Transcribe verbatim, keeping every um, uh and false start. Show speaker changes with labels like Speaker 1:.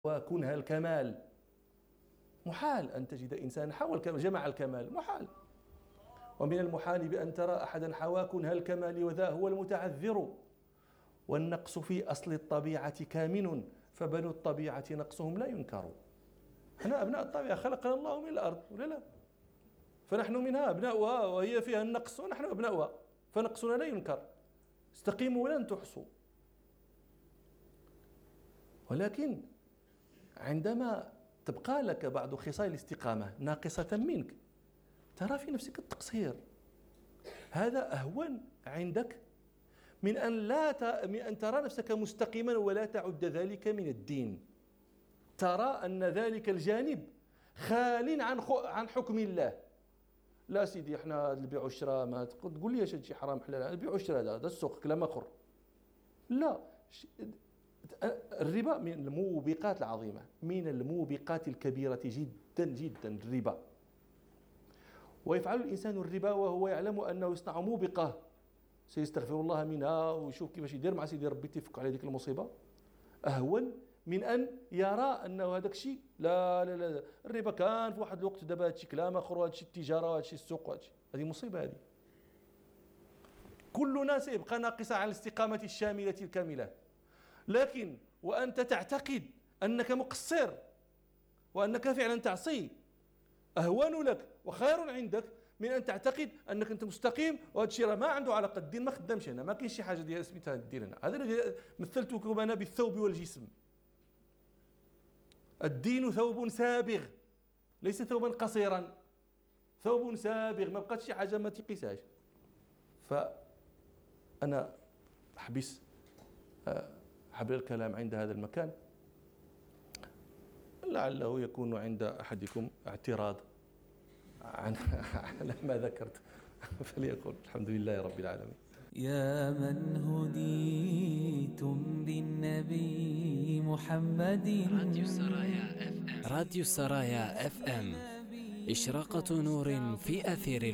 Speaker 1: وكنها الكمال. محال أن تجد إنسان حاول جمع الكمال، محال. ومن المحال بأن ترى أحدا حوى كنها الكمال وذا هو المتعذر. والنقص في أصل الطبيعة كامن، فبنو الطبيعة نقصهم لا ينكر. احنا أبناء الطبيعة، خلقنا الله من الأرض ولا لا؟ فنحن منها أبناؤها وهي فيها النقص ونحن أبناؤها، فنقصنا لا ينكر. استقيموا ولن تحصوا. ولكن عندما تبقى لك بعض خصال الاستقامة ناقصة منك، ترى في نفسك التقصير. هذا أهون عندك من أن لا ت... من أن ترى نفسك مستقيما ولا تعد ذلك من الدين. ترى أن ذلك الجانب خال عن خ... عن حكم الله. لا سيدي احنا البيع والشراء، ما تقول لي شي حرام حلال، البيع والشراء هذا السوق كلا مخر. لا، الربا من الموبقات العظيمة، من الموبقات الكبيرة جدا جدا الربا. ويفعل الإنسان الربا وهو يعلم أنه يصنع موبقة سيستغفر الله منها ويشوف كيفاش يدير مع سيدي ربي تفك على ذيك المصيبة، أهون من أن يرى أنه هذاك الشيء لا لا لا الربا كان في واحد الوقت، دابا هذا الشيء كلام آخر، وهذا الشيء التجارة وهذا الشيء السوق وهذا الشيء. هذه مصيبة. هذه كلنا سيبقى ناقصا على الاستقامة الشاملة الكاملة. لكن وأنت تعتقد أنك مقصر وأنك فعلا تعصي أهون لك وخير عندك من أن تعتقد أنك أنت مستقيم وهذا الشيء راه ما عنده علاقة الدين، ما خدامش هنا، ما كاينش شي حاجة ديال سميتها الدين هنا. هذا الذي مثلتكم أنا بالثوب والجسم. الدين ثوب سابغ، ليس ثوبا قصيرا، ثوب سابغ، ما بقاتش شي حاجة ما تقيسهاش. فأنا أحبس حبل الكلام عند هذا المكان، لعله يكون عند أحدكم اعتراض عن على ما ذكرت فليقول. الحمد لله رب العالمين.
Speaker 2: يا من هديتم بالنبي محمد.
Speaker 3: راديو السرايا اف ام. راديو السرايا اف ام، إشراقة نور في أثير